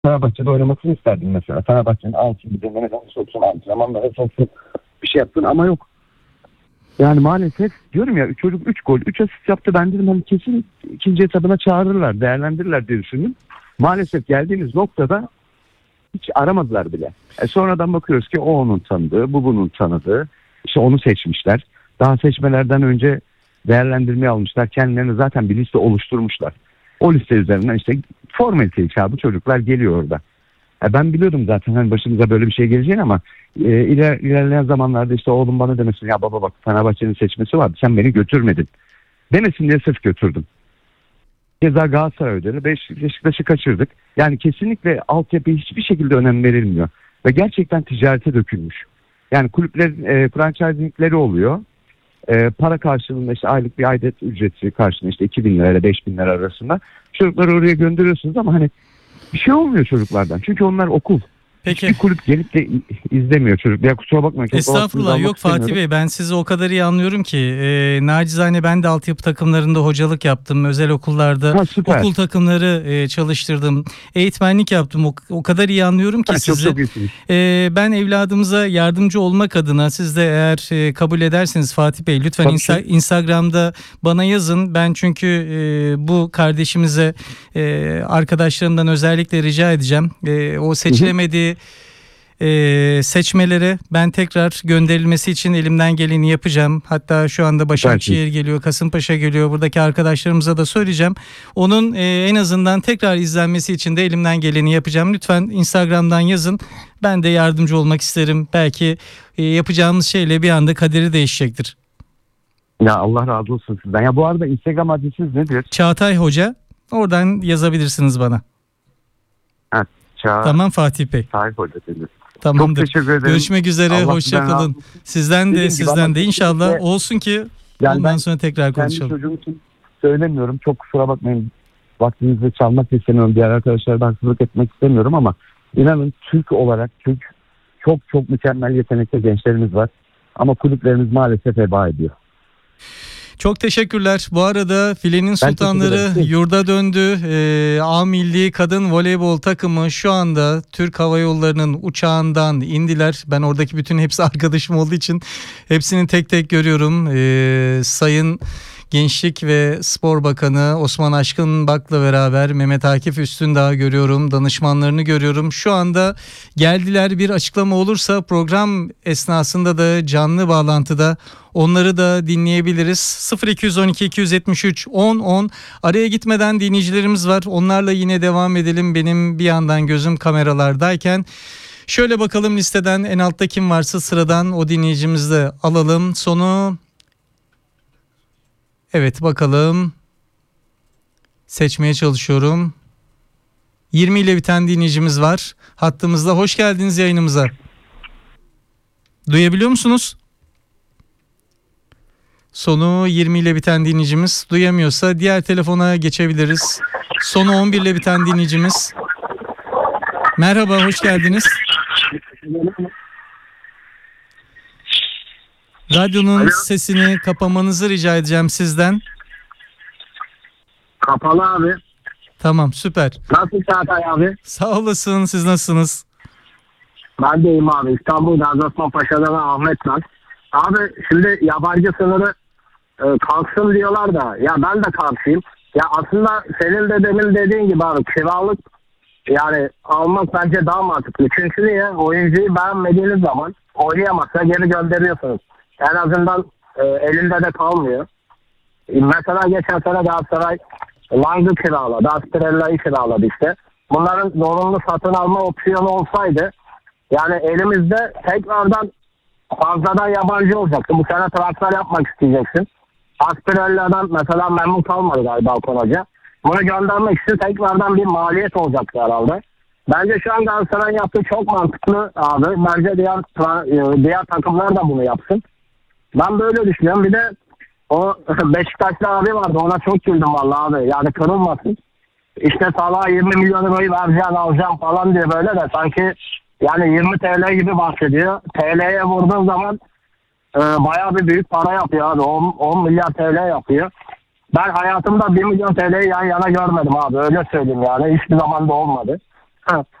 Fenerbahçe'de oynamasını isterdim mesela. Fenerbahçe'nin alsın bir deneme soksun, antrenmanlara soksun, bir şey yapsın ama yok. Yani maalesef diyorum ya, çocuk 3 gol 3 asist yaptı. Ben dedim hani kesin ikinci etabına çağırırlar, değerlendirirler diye düşündüm. Maalesef geldiğimiz noktada hiç aramadılar bile. Sonradan bakıyoruz ki o onun tanıdığı, bu bunun tanıdığı. İşte onu seçmişler. Daha seçmelerden önce değerlendirmeye almışlar. Kendilerini zaten bir liste oluşturmuşlar. O liste üzerinden işte formalite icabı çocuklar geliyor orada. Ben biliyordum zaten hani başımıza böyle bir şey geleceğini ama ilerleyen zamanlarda işte oğlum bana demesin ya baba bak Fenerbahçe'nin seçmesi vardı sen beni götürmedin demesin diye sırf götürdüm. Keza Galatasaray ödeli. Beşiktaş'ı kaçırdık. Yani kesinlikle altyapıya hiçbir şekilde önem verilmiyor. Ve gerçekten ticarete dökülmüş. Yani kulüplerin franchisingleri oluyor. Para karşılığında işte aylık bir aidat ücreti karşılığında işte 2.000 lira ile 5.000 lira arasında. Çocukları oraya gönderiyorsunuz ama hani bir şey olmuyor çocuklardan. Çünkü onlar okul. Peki. Hiçbir kulüp gelip de izlemiyor çocuk. Ya kusura bakmayın. Estağfurullah, yok Fatih Bey, ben sizi o kadar iyi anlıyorum ki nacizane ben de altyapı takımlarında hocalık yaptım. Özel okullarda okul takımları çalıştırdım. Eğitmenlik yaptım. O kadar iyi anlıyorum ki sizi. Çok iyisiniz. Ben evladımıza yardımcı olmak adına siz de eğer kabul ederseniz Fatih Bey lütfen Instagram'da bana yazın. Ben çünkü bu kardeşimize arkadaşlarımdan özellikle rica edeceğim. O seçilemediği seçmelere ben tekrar gönderilmesi için elimden geleni yapacağım. Hatta şu anda Başakşehir geliyor, Kasımpaşa geliyor. Buradaki arkadaşlarımıza da söyleyeceğim. Onun en azından tekrar izlenmesi için de elimden geleni yapacağım. Lütfen Instagram'dan yazın. Ben de yardımcı olmak isterim. Belki yapacağımız şeyle bir anda kaderi değişecektir. Ya Allah razı olsun sizden. Ya bu arada Instagram adresiniz nedir? Çağatay Hoca. Oradan yazabilirsiniz bana. Ha, tamam Fatih Bey. Çağatay Hoca dedi. Tamamdır. Çok teşekkür ederim. Görüşmek üzere. Hoşça kalın. Sizden de inşallah olsun ki yani ondan sonra tekrar konuşalım. Kendi çocuğum için söylemiyorum. Çok kusura bakmayın. Vaktinizi çalmak istemiyorum. Diğer arkadaşlara haksızlık etmek istemiyorum ama inanın Türk olarak çok mükemmel yetenekli gençlerimiz var. Ama kulüplerimiz maalesef heba ediyor. Çok teşekkürler. Bu arada Filenin Sultanları yurda döndü. A Milli Kadın Voleybol takımı şu anda Türk Hava Yolları'nın uçağından indiler. Ben oradaki bütün hepsi arkadaşım olduğu için hepsini tek tek görüyorum. Sayın Gençlik ve Spor Bakanı Osman Aşkınbak'la beraber Mehmet Akif Üstündağ'ı görüyorum. Danışmanlarını görüyorum. Şu anda geldiler. Bir açıklama olursa program esnasında da canlı bağlantıda onları da dinleyebiliriz. 0212 273 10 10. Araya gitmeden dinleyicilerimiz var. Onlarla yine devam edelim. Benim bir yandan gözüm kameralardayken. Şöyle bakalım listeden en altta kim varsa sıradan o dinleyicimizi de alalım. Sonu... Evet bakalım. Seçmeye çalışıyorum. 20 ile biten dinleyicimiz var. Hattımızda. Hoş geldiniz yayınımıza. Duyabiliyor musunuz? Sonu 20 ile biten dinleyicimiz duyamıyorsa diğer telefona geçebiliriz. Sonu 11 ile biten dinleyicimiz. Merhaba, hoş geldiniz. Radyonun sesini kapamanızı rica edeceğim sizden. Kapalı abi. Tamam, süper. Nasıl Çağatay abi? Sağ olasın, siz nasılsınız? Ben de iyiyim abi. İstanbul Gazi Osman Paşa'dan Ahmet ben. Abi şimdi yabancı sınırı kalksın diyorlar da ya ben de kalksayım. Ya aslında senin de demin dediğin gibi abi kiralık yani almak bence daha mantıklı. Çünkü niye? Oyuncuyu beğenmediğiniz zaman oynayamazsa geri gönderiyorsunuz. En azından elinde de kalmıyor. Mesela geçen sene Galatasaray Lang'ı kiraladı, Asprella'yı kiraladı işte. Bunların zorunlu satın alma opsiyonu olsaydı yani elimizde tekrardan fazladan yabancı olacaktı. Bu sene transfer yapmak isteyeceksin. Asprella'dan mesela memnun kalmadı galiba Balkon Hoca. Bunu göndermek için tekrardan bir maliyet olacaktı herhalde. Bence şu an Galatasaray'ın yaptığı çok mantıklı abi. Bence diğer takımlar da bunu yapsın. Ben böyle düşünüyorum. Bir de o Beşiktaşlı abi vardı. Ona çok güldüm vallahi abi. Yani kırılmasın. İşte Salah'a 20 milyon euroyu vereceğim alacağım falan diye böyle de sanki yani 20 TL gibi bahsediyor. TL'ye vurduğun zaman bayağı bir büyük para yapıyor abi. 10 milyar TL yapıyor. Ben hayatımda 1 milyon TL'yi yan yana görmedim abi. Öyle söyleyeyim yani. Hiçbir zaman da olmadı. Ha,